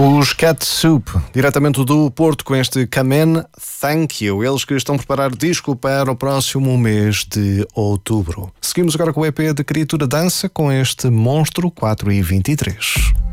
Os Cat Soup, diretamente do Porto, com este Come Thank You. Eles que estão a preparar disco para o próximo mês de outubro. Seguimos agora com o EP de Criatura Dança, com este Monstro 4 e 23.